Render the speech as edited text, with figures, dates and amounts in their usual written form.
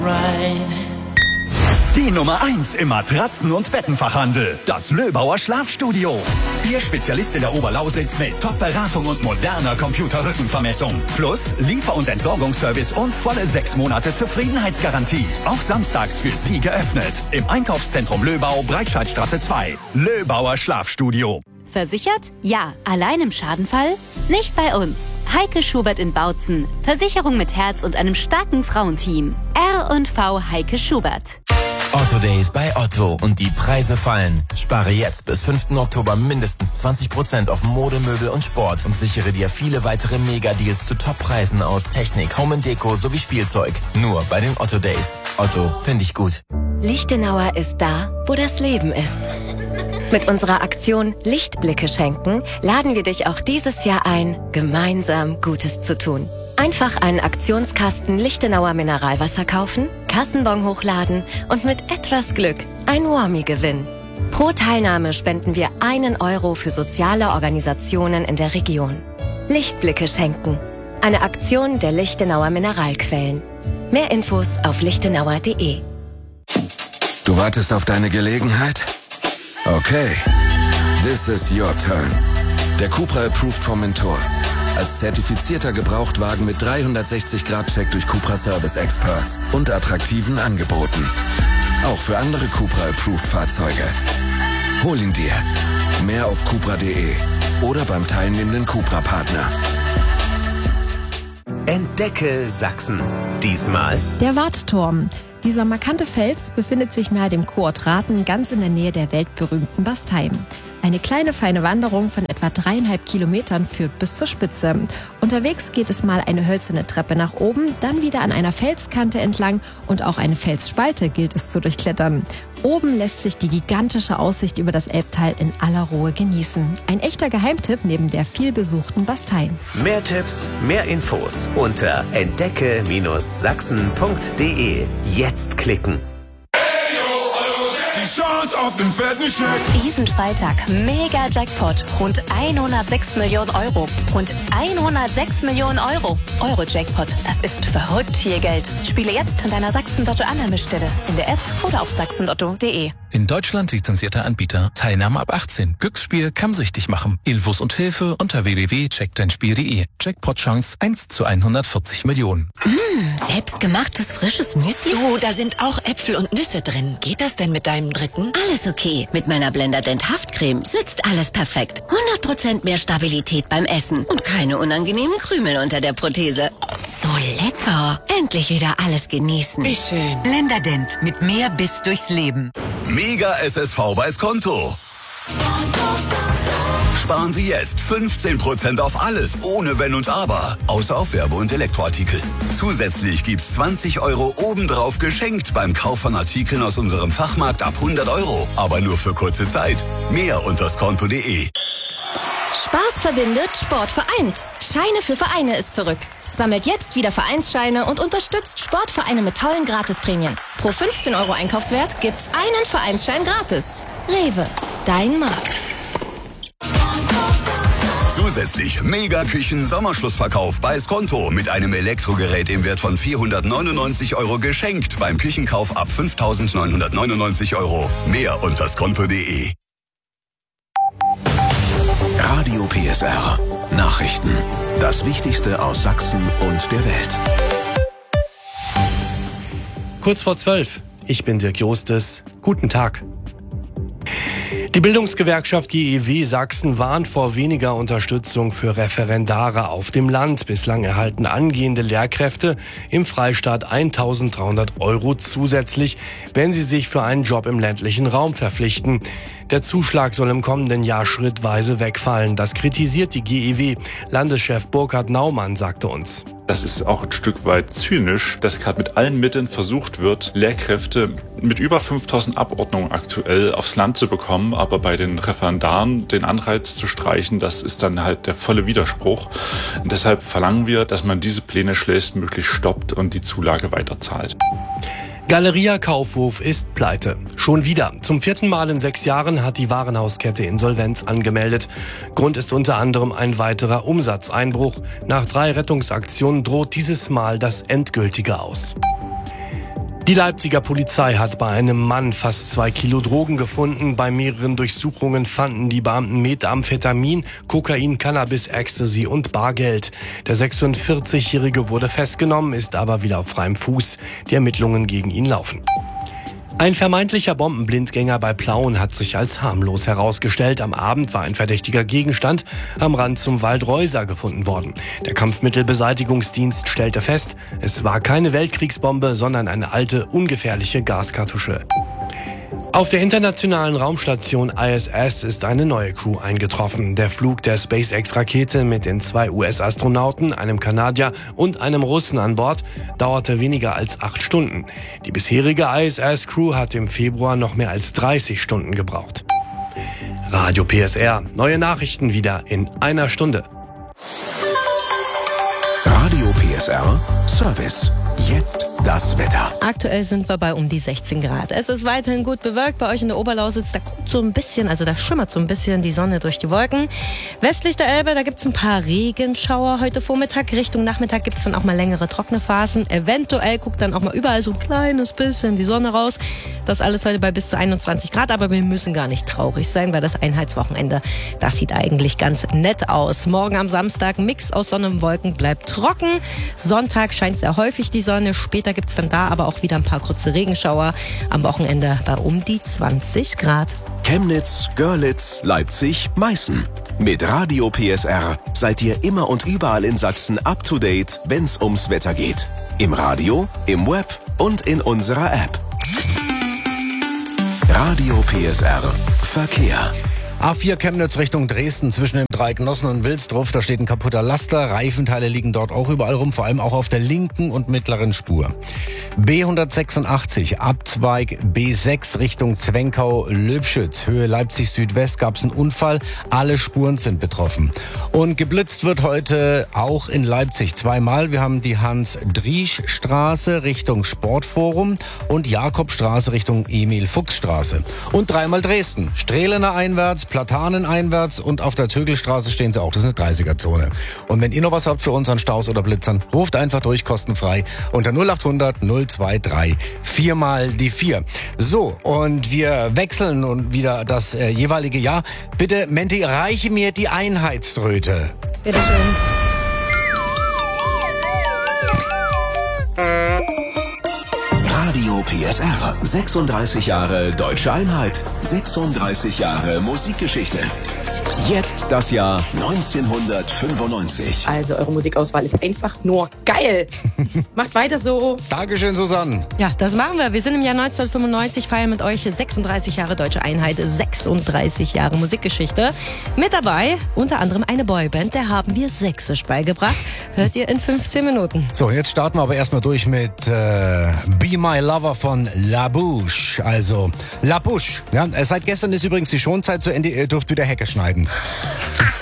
Die Nummer 1 im Matratzen- und Bettenfachhandel. Das Löbauer Schlafstudio. Ihr Spezialist in der Oberlausitz mit Top-Beratung und moderner Computerrückenvermessung. Plus Liefer- und Entsorgungsservice und volle 6 Monate Zufriedenheitsgarantie. Auch samstags für Sie geöffnet. Im Einkaufszentrum Löbau, Breitscheidstraße 2. Löbauer Schlafstudio. Versichert? Ja. Allein im Schadenfall? Nicht bei uns. Heike Schubert in Bautzen. Versicherung mit Herz und einem starken Frauenteam. R&V Heike Schubert. Otto Days bei Otto und die Preise fallen. Spare jetzt bis 5. Oktober mindestens 20% auf Mode, Möbel und Sport und sichere dir viele weitere Mega-Deals zu Top-Preisen aus Technik, Home & Deko sowie Spielzeug. Nur bei den Otto Days. Otto, finde ich gut. Lichtenauer ist da, wo das Leben ist. Mit unserer Aktion Lichtblicke schenken laden wir dich auch dieses Jahr ein, gemeinsam Gutes zu tun. Einfach einen Aktionskasten Lichtenauer Mineralwasser kaufen, Kassenbon hochladen und mit etwas Glück ein Warmie gewinnen. Pro Teilnahme spenden wir 1 Euro für soziale Organisationen in der Region. Lichtblicke schenken. Eine Aktion der Lichtenauer Mineralquellen. Mehr Infos auf lichtenauer.de. Du wartest auf deine Gelegenheit? Okay. This is your turn. Der Cupra Approved vom Mentor. Als zertifizierter Gebrauchtwagen mit 360-Grad-Check durch Cupra Service Experts und attraktiven Angeboten. Auch für andere Cupra Approved Fahrzeuge. Hol ihn dir. Mehr auf cupra.de oder beim teilnehmenden Cupra-Partner. Entdecke Sachsen. Diesmal der Wartturm. Dieser markante Fels befindet sich nahe dem Kurort Rathen, ganz in der Nähe der weltberühmten Bastheim. Eine kleine, feine Wanderung von etwa 3,5 Kilometern führt bis zur Spitze. Unterwegs geht es mal eine hölzerne Treppe nach oben, dann wieder an einer Felskante entlang und auch eine Felsspalte gilt es zu durchklettern. Oben lässt sich die gigantische Aussicht über das Elbtal in aller Ruhe genießen. Ein echter Geheimtipp neben der vielbesuchten Bastheim. mehr Tipps, mehr Infos unter entdecke-sachsen.de. Jetzt klicken. Die Chance auf den fetten Scheck. Diesen Freitag Mega-Jackpot. Rund 106 Millionen Euro. Rund 106 Millionen Euro. Euro-Jackpot. Das ist verrückt viel Geld. Spiele jetzt an deiner Sachsen-Lotto-Annahmestelle. In der App oder auf sachsenlotto.de. In Deutschland lizenzierter Anbieter. Teilnahme ab 18. Glücksspiel kann süchtig machen. Infos und Hilfe unter www.checkdeinspiel.de. Jackpot-Chance 1 zu 140 Millionen. Selbstgemachtes frisches Müsli? Du, da sind auch Äpfel und Nüsse drin. Geht das denn mit deinem dritten? Alles okay. Mit meiner Blender Dent Haftcreme sitzt alles perfekt. 100% mehr Stabilität beim Essen und keine unangenehmen Krümel unter der Prothese. So lecker. Endlich wieder alles genießen. Wie schön. Blender Dent mit mehr Biss durchs Leben. Mega SSV bei Skonto. Sparen Sie jetzt 15% auf alles, ohne Wenn und Aber. Außer auf Werbe- und Elektroartikel. Zusätzlich gibt's 20 Euro obendrauf geschenkt beim Kauf von Artikeln aus unserem Fachmarkt ab 100 Euro. Aber nur für kurze Zeit. Mehr unter skonto.de. Spaß verbindet, Sport vereint. Scheine für Vereine ist zurück. Sammelt jetzt wieder Vereinsscheine und unterstützt Sportvereine mit tollen Gratisprämien. Pro 15 Euro Einkaufswert gibt's einen Vereinsschein gratis. Rewe, dein Markt. Zusätzlich Mega-Küchen-Sommerschlussverkauf bei Skonto mit einem Elektrogerät im Wert von 499 Euro geschenkt beim Küchenkauf ab 5.999 Euro. Mehr unter skonto.de. Radio PSR. Nachrichten. Das Wichtigste aus Sachsen und der Welt. Kurz vor 12. Ich bin Dirk Jostes. Guten Tag. Die Bildungsgewerkschaft GEW Sachsen warnt vor weniger Unterstützung für Referendare auf dem Land. Bislang erhalten angehende Lehrkräfte im Freistaat 1.300 Euro zusätzlich, wenn sie sich für einen Job im ländlichen Raum verpflichten. Der Zuschlag soll im kommenden Jahr schrittweise wegfallen. Das kritisiert die GEW. Landeschef Burkhard Naumann sagte uns: Das ist auch ein Stück weit zynisch, dass gerade mit allen Mitteln versucht wird, Lehrkräfte mit über 5.000 Abordnungen aktuell aufs Land zu bekommen, aber bei den Referendaren den Anreiz zu streichen, das ist dann halt der volle Widerspruch. Und deshalb verlangen wir, dass man diese Pläne schnellstmöglich stoppt und die Zulage weiterzahlt. Galeria Kaufhof ist pleite. Schon wieder. Zum 4. Mal in 6 Jahren hat die Warenhauskette Insolvenz angemeldet. Grund ist unter anderem ein weiterer Umsatzeinbruch. Nach 3 Rettungsaktionen droht dieses Mal das endgültige Aus. Die Leipziger Polizei hat bei einem Mann fast 2 Kilo Drogen gefunden. Bei mehreren Durchsuchungen fanden die Beamten Methamphetamin, Kokain, Cannabis, Ecstasy und Bargeld. Der 46-Jährige wurde festgenommen, ist aber wieder auf freiem Fuß. Die Ermittlungen gegen ihn laufen. Ein vermeintlicher Bombenblindgänger bei Plauen hat sich als harmlos herausgestellt. Am Abend war ein verdächtiger Gegenstand am Rand zum Wald Reuser gefunden worden. Der Kampfmittelbeseitigungsdienst stellte fest, es war keine Weltkriegsbombe, sondern eine alte, ungefährliche Gaskartusche. Auf der internationalen Raumstation ISS ist eine neue Crew eingetroffen. Der Flug der SpaceX-Rakete mit den 2 US-Astronauten, einem Kanadier und einem Russen an Bord, dauerte weniger als 8 Stunden. Die bisherige ISS-Crew hat im Februar noch mehr als 30 Stunden gebraucht. Radio PSR. Neue Nachrichten wieder in einer Stunde. Radio PSR Service. Jetzt das Wetter. Aktuell sind wir bei um die 16 Grad. Es ist weiterhin gut bewölkt bei euch in der Oberlausitz. Da guckt so ein bisschen, also da schimmert so ein bisschen die Sonne durch die Wolken. Westlich der Elbe, da gibt's ein paar Regenschauer heute Vormittag. Richtung Nachmittag gibt's dann auch mal längere trockene Phasen. Eventuell guckt dann auch mal überall so ein kleines bisschen die Sonne raus. Das alles heute bei bis zu 21 Grad. Aber wir müssen gar nicht traurig sein, weil das Einheitswochenende, das sieht eigentlich ganz nett aus. Morgen am Samstag Mix aus Sonne und Wolken, bleibt trocken. Sonntag scheint sehr häufig die Sonne. Später gibt's dann da aber auch wieder ein paar kurze Regenschauer. Am Wochenende bei um die 20 Grad. Chemnitz, Görlitz, Leipzig, Meißen. Mit Radio PSR seid ihr immer und überall in Sachsen up to date, wenn's ums Wetter geht. Im Radio, im Web und in unserer App. Radio PSR Verkehr. A4 Chemnitz Richtung Dresden zwischen dem Dreieck Nossen und Wilsdruf. Da steht ein kaputter Laster. Reifenteile liegen dort auch überall rum, vor allem auch auf der linken und mittleren Spur. B186 Abzweig B6 Richtung Zwenkau-Löbschütz. Höhe Leipzig Südwest gab es einen Unfall. Alle Spuren sind betroffen. Und geblitzt wird heute auch in Leipzig zweimal. Wir haben die Hans-Driesch-Straße Richtung Sportforum und Jakobstraße Richtung Emil-Fuchs-Straße. Und dreimal Dresden. Strehlener einwärts, Platanen einwärts und auf der Tögelstraße stehen sie auch. Das ist eine 30er-Zone. Und wenn ihr noch was habt für uns an Staus oder Blitzern, ruft einfach durch, kostenfrei, unter 0800 023 4 mal die 4. So, und wir wechseln und wieder das jeweilige Jahr. Bitte, Menti, reiche mir die Einheitsdröte. Bitteschön. Radio PSR. 36 Jahre Deutsche Einheit. 36 Jahre Musikgeschichte. Jetzt das Jahr 1995. Also eure Musikauswahl ist einfach nur geil. Macht weiter so. Dankeschön, Susanne. Ja, das machen wir. Wir sind im Jahr 1995, feiern mit euch 36 Jahre Deutsche Einheit, 36 Jahre Musikgeschichte. Mit dabei unter anderem eine Boyband, der haben wir Sächsisch beigebracht. Hört ihr in 15 Minuten. So, jetzt starten wir aber erstmal durch mit Be My Lover von La Bouche. Also La Bouche. Ja, seit gestern ist übrigens die Schonzeit zu Ende. Ihr dürft wieder Hecke schneiden.